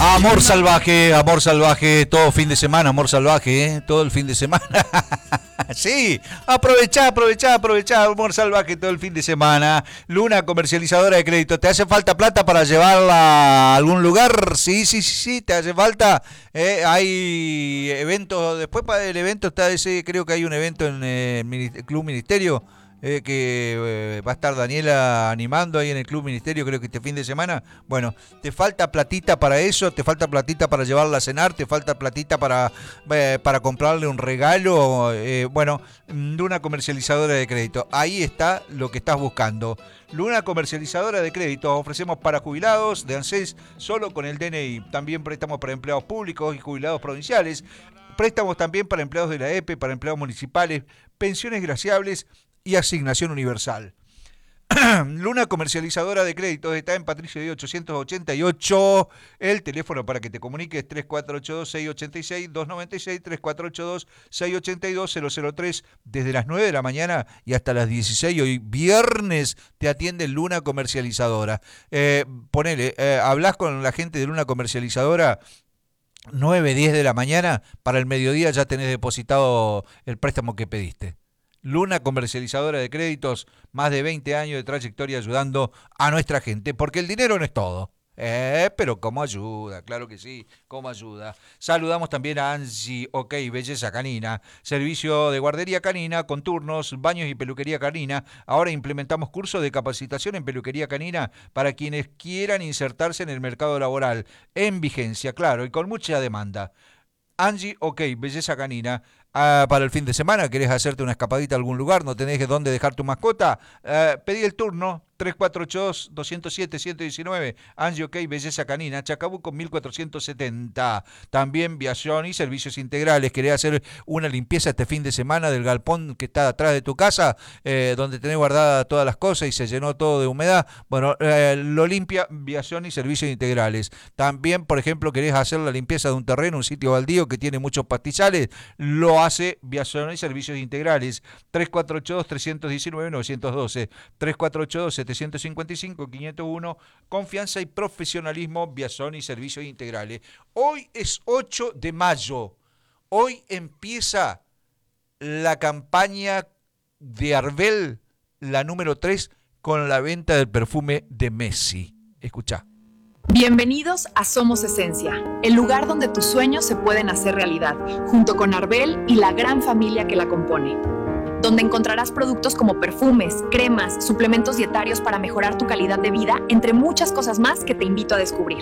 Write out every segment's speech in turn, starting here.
Amor salvaje, todo fin de semana, amor salvaje, todo el fin de semana. Sí, aprovechá, amor salvaje todo el fin de semana. Luna comercializadora de crédito. ¿Te hace falta plata para llevarla a algún lugar? Sí, te hace falta. Hay eventos, después para el evento está ese, creo que hay un evento en el Club Ministerio. Que va a estar Daniela animando ahí en el Club Ministerio, creo que este fin de semana. Bueno, te falta platita para eso, te falta platita para llevarla a cenar, te falta platita para comprarle un regalo. Bueno, Luna comercializadora de crédito. Ahí está lo que estás buscando. Luna comercializadora de crédito. Ofrecemos para jubilados de ANSES solo con el DNI. También préstamos para empleados públicos y jubilados provinciales. Préstamos también para empleados de la EPE, para empleados municipales, pensiones graciables y asignación universal. Luna comercializadora de créditos está en Patricio Díaz 888. El teléfono para que te comuniques 3482-686-296, 3482-682-003. Desde las 9 de la mañana y hasta las 16, hoy viernes, te atiende Luna comercializadora. Hablás con la gente de Luna comercializadora 9, 10 de la mañana, para el mediodía ya tenés depositado el préstamo que pediste. Luna comercializadora de créditos, más de 20 años de trayectoria ayudando a nuestra gente, porque el dinero no es todo. Pero cómo ayuda, claro que sí, cómo ayuda. Saludamos también a Angie OK Belleza Canina, servicio de guardería canina con turnos, baños y peluquería canina. Ahora implementamos cursos de capacitación en peluquería canina para quienes quieran insertarse en el mercado laboral, en vigencia, claro, y con mucha demanda. Angie OK Belleza Canina. Para el fin de semana, ¿querés hacerte una escapadita a algún lugar? ¿No tenés dónde dejar tu mascota? Pedí el turno, 3482-207-119, Angie OK Belleza Canina, Chacabuco 1470. También viación y servicios integrales. ¿Querés hacer una limpieza este fin de semana del galpón que está atrás de tu casa, donde tenés guardadas todas las cosas y se llenó todo de humedad? Bueno, lo limpia viación y servicios integrales. También, por ejemplo, querés hacer la limpieza de un terreno, un sitio baldío que tiene muchos pastizales, lo hace Viación y Servicios Integrales. 3482-319-912, 3482-755-501, confianza y profesionalismo, Viación y Servicios Integrales. Hoy es 8 de mayo, hoy empieza la campaña de Arbel, la número 3, con la venta del perfume de Messi. Escuchá. Bienvenidos a Somos Esencia, el lugar donde tus sueños se pueden hacer realidad, junto con Arbel y la gran familia que la compone. Donde encontrarás productos como perfumes, cremas, suplementos dietarios para mejorar tu calidad de vida, entre muchas cosas más que te invito a descubrir.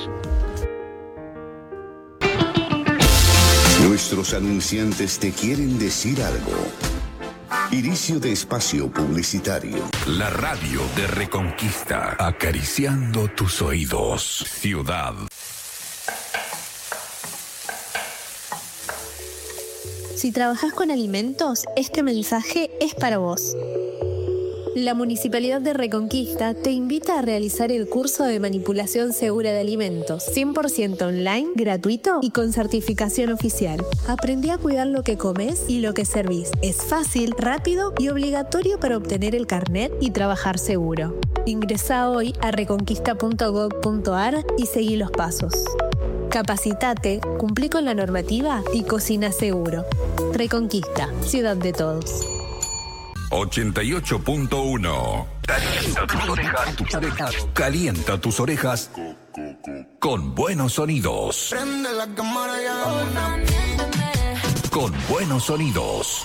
Nuestros anunciantes te quieren decir algo. Inicio de espacio publicitario. La radio de Reconquista, acariciando tus oídos. Ciudad. Si trabajas con alimentos, este mensaje es para vos. La Municipalidad de Reconquista te invita a realizar el curso de manipulación segura de alimentos, 100% online, gratuito y con certificación oficial. Aprendí a cuidar lo que comes y lo que servís. Es fácil, rápido y obligatorio para obtener el carnet y trabajar seguro. Ingresá hoy a reconquista.gov.ar y seguí los pasos. Capacitate, cumplí con la normativa y cocina seguro. Reconquista, ciudad de todos. 88.1. Calienta tus orejas. Calienta tus orejas con buenos sonidos. Prende la cámara y ahora. Con buenos sonidos.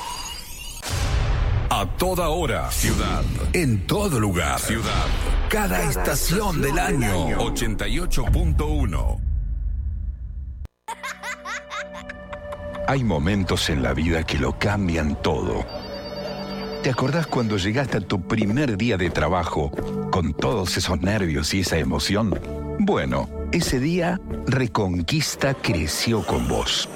A toda hora. Ciudad. En todo lugar. Ciudad. Cada estación del año. 88.1. Hay momentos en la vida que lo cambian todo. ¿Te acordás cuando llegaste a tu primer día de trabajo con todos esos nervios y esa emoción? Bueno, ese día Reconquista creció con vos.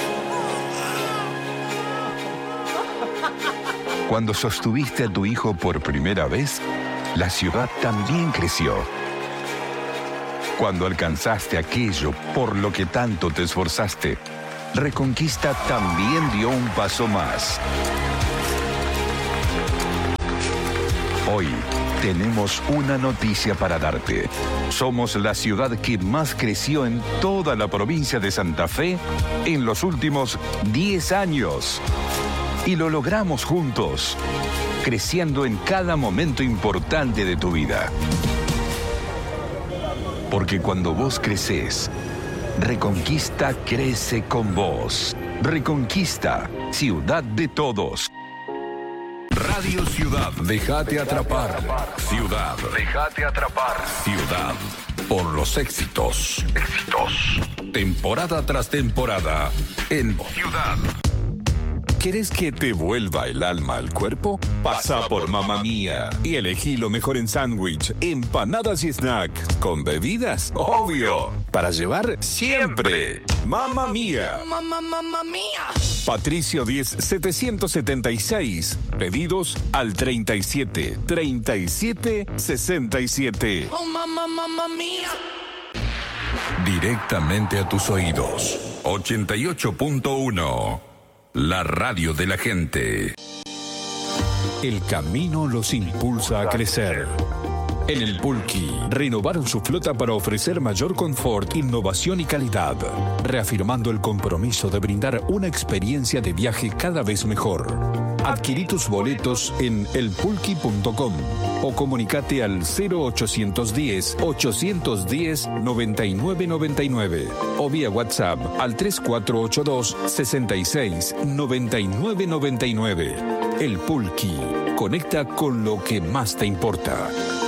Cuando sostuviste a tu hijo por primera vez, la ciudad también creció. Cuando alcanzaste aquello por lo que tanto te esforzaste, Reconquista también dio un paso más. Hoy, tenemos una noticia para darte. Somos la ciudad que más creció en toda la provincia de Santa Fe en los últimos 10 años. Y lo logramos juntos, creciendo en cada momento importante de tu vida. Porque cuando vos creces, Reconquista crece con vos. Reconquista, ciudad de todos. Radio Ciudad, déjate atrapar. Ciudad, déjate atrapar. Ciudad, por los éxitos. Temporada tras temporada en Ciudad. ¿Querés que te vuelva el alma al cuerpo? Pasa por Mamma Mía y elegí lo mejor en sándwich, empanadas y snacks. ¿Con bebidas? Obvio. Para llevar siempre. Mamma Mía. Mamma mía. Patricio 10 776. Pedidos al 37 37 67. Oh, mamma mía. Directamente a tus oídos. 88.1. La radio de la gente. El camino los impulsa a crecer. En el Pulqui, renovaron su flota para ofrecer mayor confort, innovación y calidad, reafirmando el compromiso de brindar una experiencia de viaje cada vez mejor. Adquirí tus boletos en elpulqui.com o comunicate al 0810-810-9999 o vía WhatsApp al 3482-66-9999. El Pulqui conecta con lo que más te importa.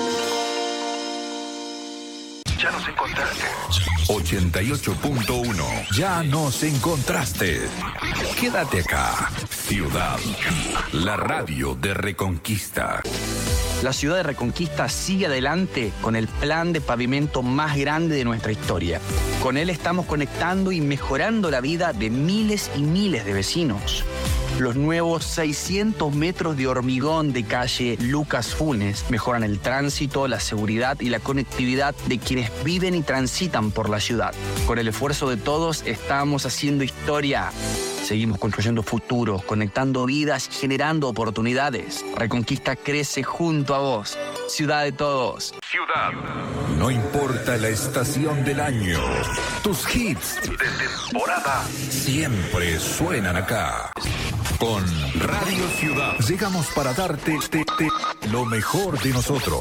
Ya nos encontraste. 88.1. Ya nos encontraste. Quédate acá. Ciudad. La radio de Reconquista. La ciudad de Reconquista sigue adelante con el plan de pavimento más grande de nuestra historia. Con él estamos conectando y mejorando la vida de miles y miles de vecinos. Los nuevos 600 metros de hormigón de calle Lucas Funes mejoran el tránsito, la seguridad y la conectividad de quienes viven y transitan por la ciudad. Con el esfuerzo de todos estamos haciendo historia. Seguimos construyendo futuros, conectando vidas y generando oportunidades. Reconquista crece junto a vos. Ciudad de todos. Ciudad. No importa la estación del año. Tus hits de temporada siempre suenan acá. Con Radio Ciudad llegamos para darte lo mejor de nosotros.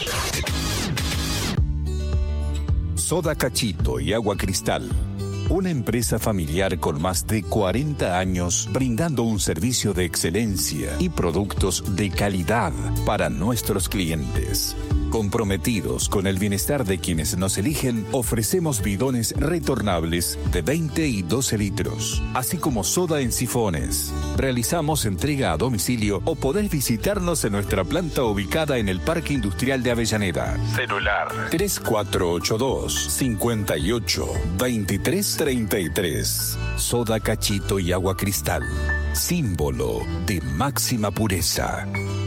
Soda Cachito y Agua Cristal. Una empresa familiar con más de 40 años brindando un servicio de excelencia y productos de calidad para nuestros clientes. Comprometidos con el bienestar de quienes nos eligen, ofrecemos bidones retornables de 20 y 12 litros, así como soda en sifones. Realizamos entrega a domicilio o podés visitarnos en nuestra planta ubicada en el Parque Industrial de Avellaneda. Celular 3482-58-2333. Soda Cachito y Agua Cristal. Símbolo de máxima pureza.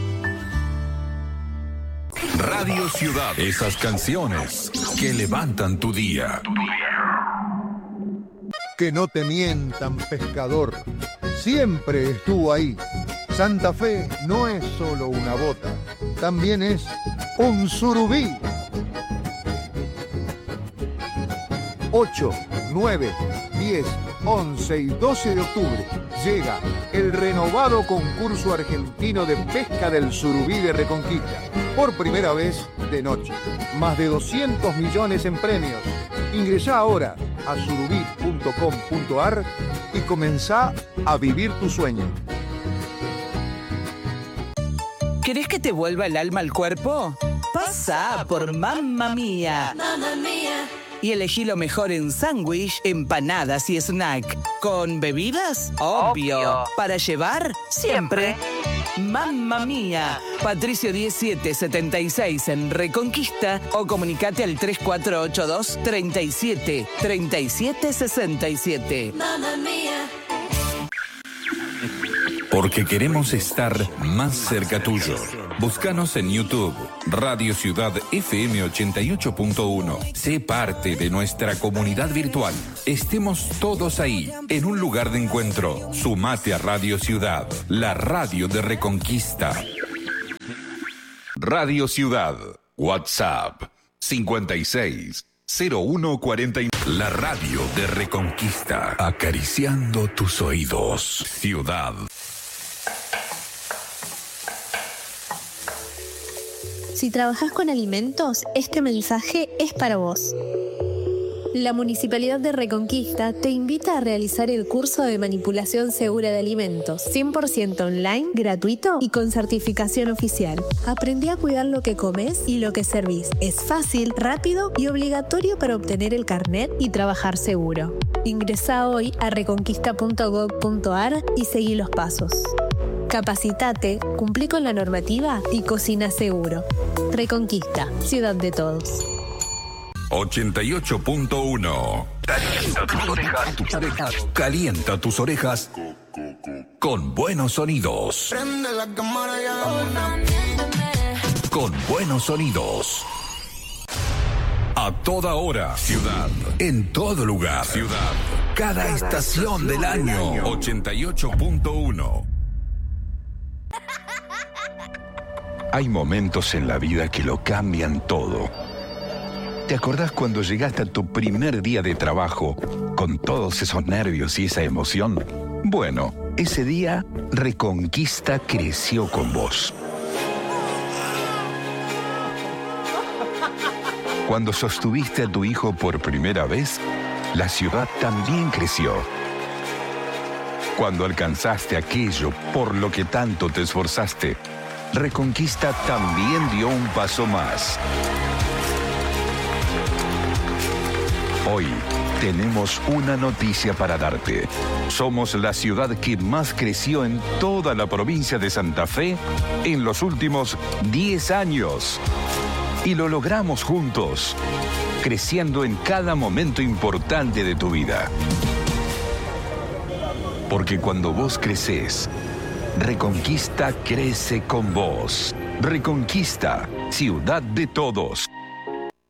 Radio Ciudad. Esas canciones que levantan tu día. Que no te mientan, pescador. Siempre estuvo ahí. Santa Fe no es solo una bota, también es un surubí. 8, 9, 10, 11 y 12 de octubre llega el renovado concurso argentino de pesca del surubí de Reconquista. Por primera vez de noche. Más de 200 millones en premios. Ingresá ahora a surubí.com.ar y comenzá a vivir tu sueño. ¿Querés que te vuelva el alma al cuerpo? Pasa por Mamma Mía. Mamma mía. Y elegí lo mejor en sándwich, empanadas y snack. ¿Con bebidas? Obvio. ¿Para llevar? Siempre. Mamma Mía. Patricio 1776 en Reconquista o comunicate al 3482 37 37 67. Mamma mía. Porque queremos estar más cerca tuyo. Búscanos en YouTube, Radio Ciudad FM 88.1. Sé parte de nuestra comunidad virtual. Estemos todos ahí, en un lugar de encuentro. Sumate a Radio Ciudad, la radio de Reconquista. Radio Ciudad. WhatsApp 560149. La radio de Reconquista. Acariciando tus oídos. Ciudad. Si trabajas con alimentos, este mensaje es para vos. La Municipalidad de Reconquista te invita a realizar el curso de manipulación segura de alimentos, 100% online, gratuito y con certificación oficial. Aprendí a cuidar lo que comes y lo que servís. Es fácil, rápido y obligatorio para obtener el carnet y trabajar seguro. Ingresá hoy a reconquista.gov.ar y seguí los pasos. Capacitate, cumplí con la normativa y cocina seguro. Reconquista, ciudad de todos. 88.1. Calienta tus orejas. Calienta tus orejas con buenos sonidos. Prende la cámara y ahora. Con buenos sonidos. A toda hora. Ciudad. En todo lugar. Ciudad. Cada estación del año. 88.1. Hay momentos en la vida que lo cambian todo. ¿Te acordás cuando llegaste a tu primer día de trabajo con todos esos nervios y esa emoción? Bueno, ese día Reconquista creció con vos. Cuando sostuviste a tu hijo por primera vez, la ciudad también creció. Cuando alcanzaste aquello por lo que tanto te esforzaste, Reconquista también dio un paso más. Hoy tenemos una noticia para darte. Somos la ciudad que más creció en toda la provincia de Santa Fe en los últimos 10 años. Y lo logramos juntos, creciendo en cada momento importante de tu vida. Porque cuando vos creces, Reconquista crece con vos. Reconquista, ciudad de todos.